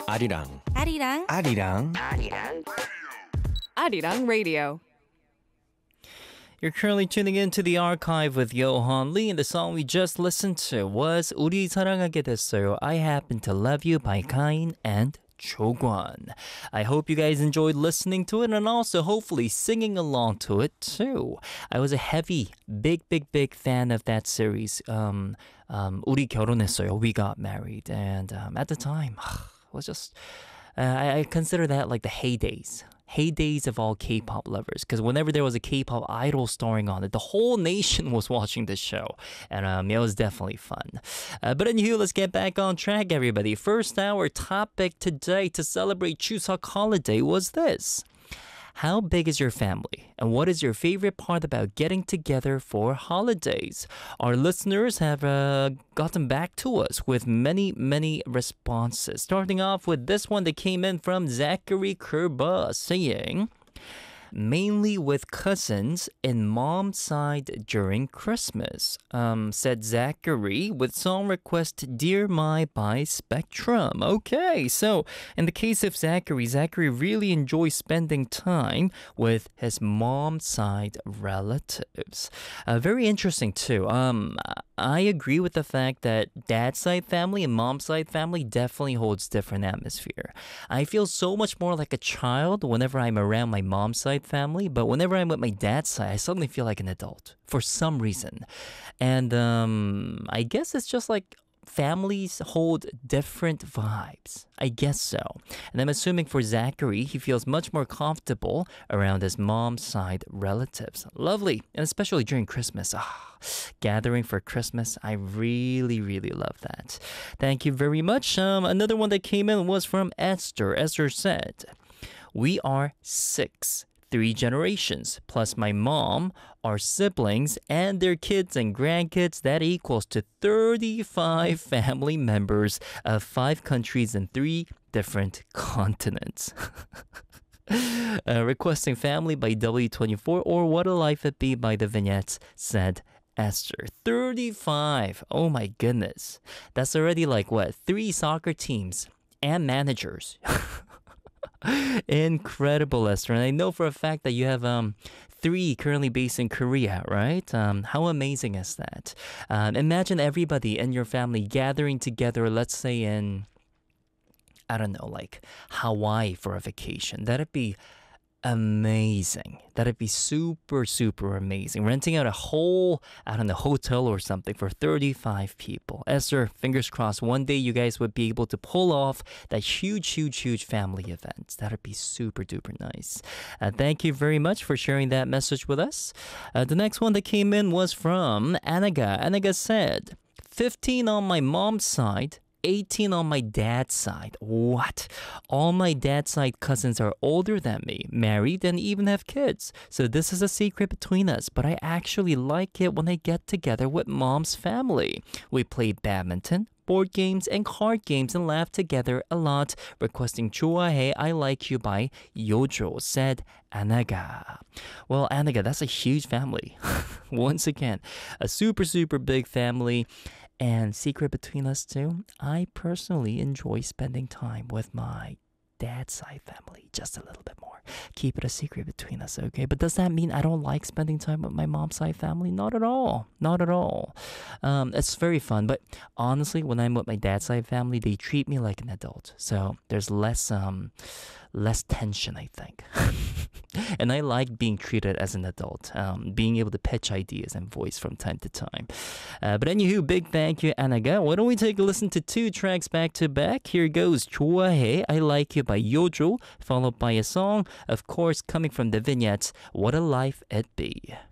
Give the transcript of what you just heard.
아리랑 아리랑 아리랑 Arirang Radio. You're currently tuning into the archive with Johan Lee, and the song we just listened to was 우리 사랑하게 됐어요. I Happen to Love You by Kain and Chogwan. I hope you guys enjoyed listening to it and also hopefully singing along to it too. I was a heavy, big fan of that series. 우리 결혼했어요. We got married, and at the time, it was just I consider that like the heydays of all K-pop lovers, because whenever there was a K-pop idol starring on it, the whole nation was watching this show, and it was definitely fun. But anywho, let's get back on track, everybody. First, our topic today to celebrate Chuseok holiday was this. How big is your family? And what is your favorite part about getting together for holidays? Our listeners have gotten back to us with many responses. Starting off with this one that came in from Zachary Kerba saying, mainly with cousins in mom's side during Christmas, said Zachary with song request Dear My by Spectrum. Okay, so in the case of Zachary really enjoys spending time with his mom's side relatives. Very interesting too. I agree with the fact that dad's side family and mom's side family definitely holds different atmosphere. I feel so much more like a child whenever I'm around my mom's side family, but whenever I'm with my dad's side, I suddenly feel like an adult for some reason. And I guess it's just like families hold different vibes. I guess so. And I'm assuming for Zachary, he feels much more comfortable around his mom's side relatives. Lovely. And especially during Christmas. Gathering for Christmas. I really love that. Thank you very much. Another one that came in was from Esther. Esther said, we are 6. 3 generations, plus my mom, our siblings, and their kids and grandkids. That equals to 35 family members of 5 countries and 3 different continents. Requesting Family by W24 or What a Life It Be by The Vignettes, said Esther. 35! Oh my goodness. That's already like what? 3 soccer teams and managers. Incredible, Esther. And I know for a fact that you have 3 currently based in Korea, right? How amazing is that? Imagine everybody in your family gathering together, let's say in, I don't know, like Hawaii for a vacation. That'd be amazing. That'd be super amazing. Renting out a whole, I don't know, hotel or something for 35 people. Esther, fingers crossed, one day you guys would be able to pull off that huge family event. That'd be super duper nice. Thank you very much for sharing that message with us. The next one that came in was from Anaga. Anaga said, 15 on my mom's side, 18 on my dad's side. What? All my dad's side cousins are older than me, married, and even have kids. So this is a secret between us, but I actually like it when I get together with mom's family. We play badminton, board games, and card games and laugh together a lot. Requesting 좋아해, I Like You by Yojo, said Anaga. Well, Anaga, that's a huge family. Once again, a super big family. And secret between us two, I personally enjoy spending time with my dad's side family just a little bit more. Keep it a secret between us, okay? But does that mean I don't like spending time with my mom's side family? Not at all. It's very fun, but honestly, when I'm with my dad's side family, they treat me like an adult. So there's less tension, I think. And I like being treated as an adult, being able to pitch ideas and voice from time to time. But anywho, big thank you, Anaga. Why don't we take a listen to 2 tracks back to back? Here goes 좋아해, I Like You by Yojo, followed by a song, of course, coming from The Vignettes, What a Life It Be.